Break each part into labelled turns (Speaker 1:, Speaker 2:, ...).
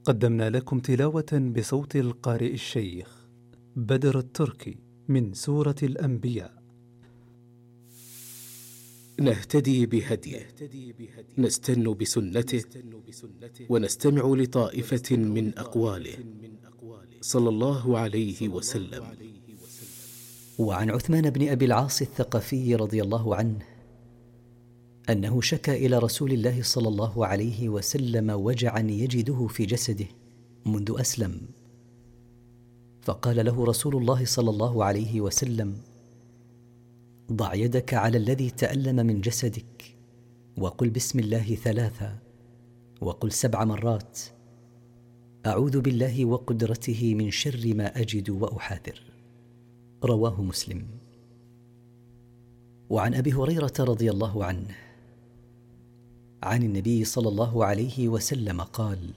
Speaker 1: قدمنا لكم تلاوة بصوت القارئ الشيخ بدر التركي من سورة الأنبياء.
Speaker 2: نهتدي بهديه، نستن بسنته، ونستمع لطائفة من أقواله صلى الله عليه وسلم.
Speaker 3: وعن عثمان بن أبي العاص الثقفي رضي الله عنه أنه شكى إلى رسول الله صلى الله عليه وسلم وجعا يجده في جسده منذ أسلم، فقال له رسول الله صلى الله عليه وسلم: ضع يدك على الذي تألم من جسدك، وقل بسم الله 3، وقل 7 مرات: أعوذ بالله وقدرته من شر ما أجد وأحاذر. رواه مسلم. وعن أبي هريرة رضي الله عنه عن النبي صلى الله عليه وسلم قال: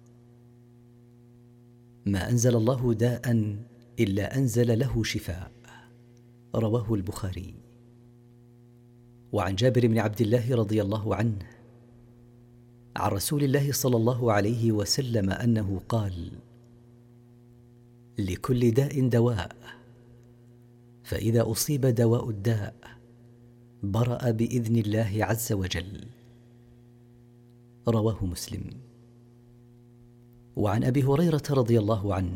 Speaker 3: ما أنزل الله داء إلا أنزل له شفاء. رواه البخاري. وعن جابر بن عبد الله رضي الله عنه عن رسول الله صلى الله عليه وسلم أنه قال: لكل داء دواء، فإذا أصيب دواء الداء برأ بإذن الله عز وجل. رواه مسلم. وعن أبي هريرة رضي الله عنه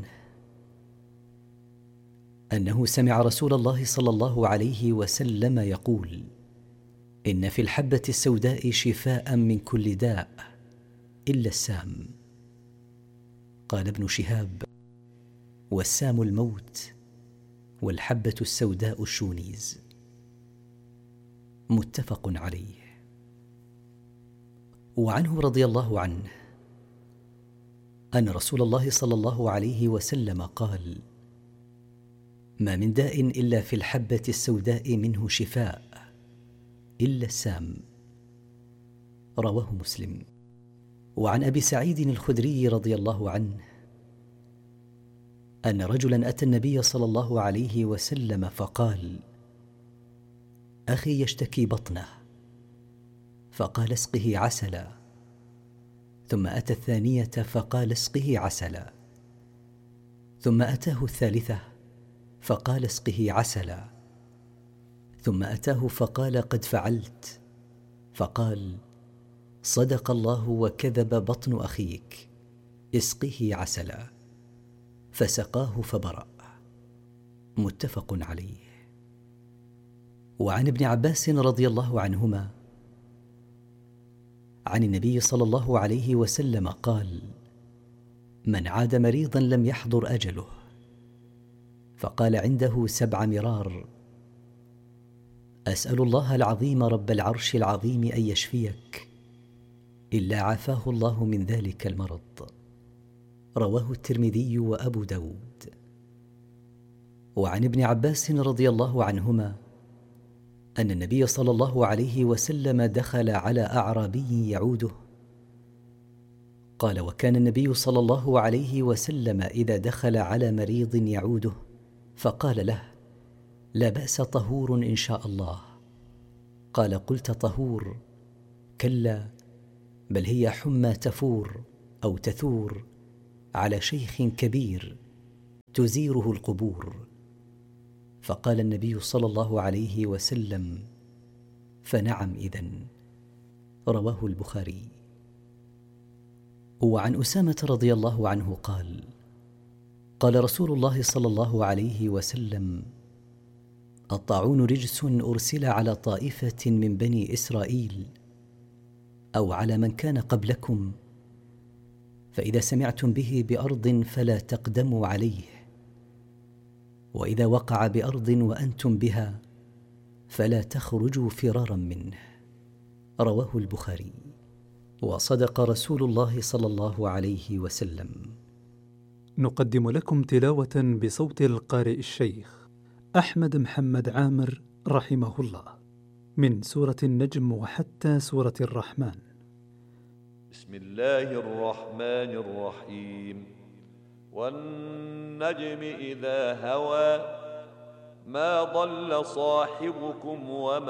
Speaker 3: أنه سمع رسول الله صلى الله عليه وسلم يقول: إن في الحبة السوداء شفاء من كل داء إلا السام. قال ابن شهاب: والسام الموت، والحبة السوداء الشونيز. متفق عليه. وعنه رضي الله عنه أن رسول الله صلى الله عليه وسلم قال: ما من داء إلا في الحبة السوداء منه شفاء إلا السام. رواه مسلم. وعن أبي سعيد الخدري رضي الله عنه أن رجلا أتى النبي صلى الله عليه وسلم فقال: أخي يشتكي بطنه، فقال: اسقه عسلا. ثم أتى الثانية فقال: اسقه عسلا. ثم أتاه الثالثة فقال: اسقه عسلا. ثم أتاه فقال: قد فعلت. فقال: صدق الله وكذب بطن أخيك، اسقه عسلا. فسقاه فبرأ. متفق عليه. وعن ابن عباس رضي الله عنهما عن النبي صلى الله عليه وسلم قال: من عاد مريضا لم يحضر أجله، فقال عنده 7 مرار: أسأل الله العظيم رب العرش العظيم أن يشفيك، إلا عافاه الله من ذلك المرض. رواه الترمذي وأبو داود. وعن ابن عباس رضي الله عنهما أن النبي صلى الله عليه وسلم دخل على أعرابي يعوده. قال: وكان النبي صلى الله عليه وسلم إذا دخل على مريض يعوده فقال له: لا بأس، طهور إن شاء الله. قال: قلت طهور؟ كلا، بل هي حمى تفور أو تثور على شيخ كبير تزيره القبور. فقال النبي صلى الله عليه وسلم: فنعم إذن. رواه البخاري. وعن أسامة رضي الله عنه قال: قال رسول الله صلى الله عليه وسلم: الطاعون رجس أرسل على طائفة من بني إسرائيل أو على من كان قبلكم، فإذا سمعتم به بأرض فلا تقدموا عليه، وإذا وقع بأرض وأنتم بها فلا تخرجوا فرارا منه. رواه البخاري. وصدق رسول الله صلى الله عليه وسلم.
Speaker 1: نقدم لكم تلاوة بصوت القارئ الشيخ أحمد محمد عامر رحمه الله من سورة النجم وحتى سورة الرحمن.
Speaker 4: بسم الله الرحمن الرحيم. والنجم إذا هوى ما ضل صاحبكم وما